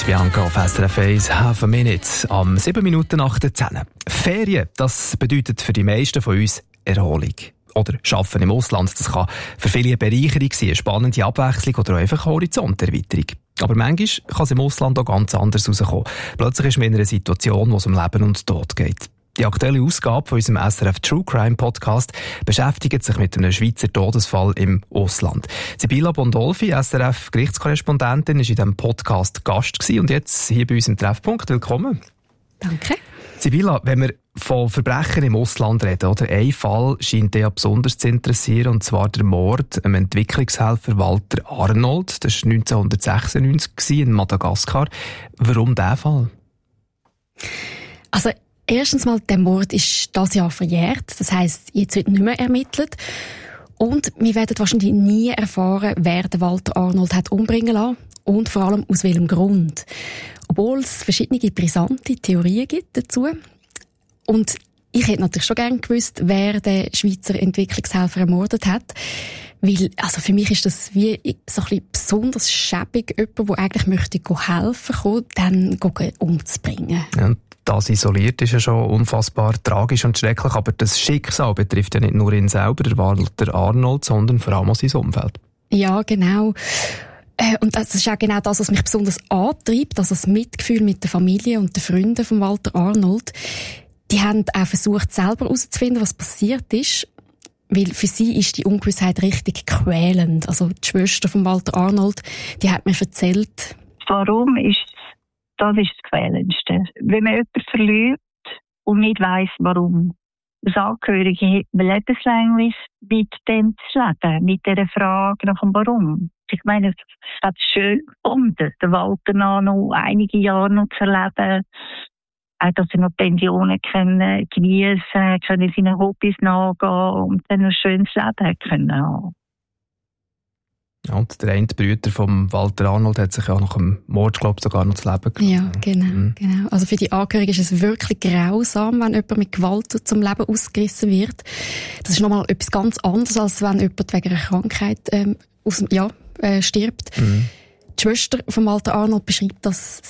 mit Bianca auf SRF 1, Half a Minute, am 7 Minuten nach der 10. Ferien, das bedeutet für die meisten von uns Erholung. Oder Arbeiten im Ausland, das kann für viele eine Bereicherung sein, eine spannende Abwechslung oder auch einfach eine Horizonterweiterung. Aber manchmal kann es im Ausland auch ganz anders rauskommen. Plötzlich ist man in einer Situation, wo es um Leben und Tod geht. Die aktuelle Ausgabe von unserem SRF True Crime Podcast beschäftigt sich mit einem Schweizer Todesfall im Ausland. Sibilla Bondolfi, SRF Gerichtskorrespondentin, ist in diesem Podcast Gast gewesen und jetzt hier bei uns im Treffpunkt. Willkommen. Danke. Sibilla, wenn wir von Verbrechen im Ausland reden, oder? Ein Fall scheint dich ja besonders zu interessieren, und zwar der Mord am Entwicklungshelfer Walter Arnold. Das war 1996 in Madagaskar. Warum dieser Fall? Also, erstens mal, der Mord ist dieses Jahr verjährt. Das heisst, jetzt wird nicht mehr ermittelt. Und wir werden wahrscheinlich nie erfahren, wer den Walter Arnold hat umbringen lassen. Und vor allem aus welchem Grund. Obwohl es verschiedene brisante Theorien gibt dazu. Und ich hätte natürlich schon gerne gewusst, wer den Schweizer Entwicklungshelfer ermordet hat. Weil, also für mich ist das wie so ein bisschen besonders schäbig, jemand, der eigentlich möchte helfen kommen, dann umzubringen. Ja, das isoliert ist ja schon unfassbar tragisch und schrecklich, aber das Schicksal betrifft ja nicht nur ihn selber, der Walter Arnold, sondern vor allem auch sein Umfeld. Ja, genau. Und das ist auch genau das, was mich besonders antreibt, also das Mitgefühl mit der Familie und den Freunden von Walter Arnold. Die haben auch versucht, selber herauszufinden, was passiert ist, weil für sie ist die Ungewissheit richtig quälend. Also die Schwester von Walter Arnold, die hat mir erzählt. Warum ist das Quälendste? Wenn man jemanden verliert und nicht weiss, warum. Als Angehörige hat man lebenslänglich mit dem zu leben, mit dieser Frage nach dem Warum. Ich meine, es hat schön gefunden, den Walter noch einige Jahre noch zu erleben. Auch, dass er noch Pensionen geniessen können, seinen Hobbys nachgehen und dann ein schönes Leben können haben. Ja, und der eine Bruder von Walter Arnold hat sich ja nach dem Mord, glaube ich, sogar noch das Leben genommen. Ja, genau. Also für die Angehörigen ist es wirklich grausam, wenn jemand mit Gewalt zum Leben ausgerissen wird. Das ist nochmal etwas ganz anderes, als wenn jemand wegen einer Krankheit stirbt. Die Schwester von Walter Arnold beschreibt das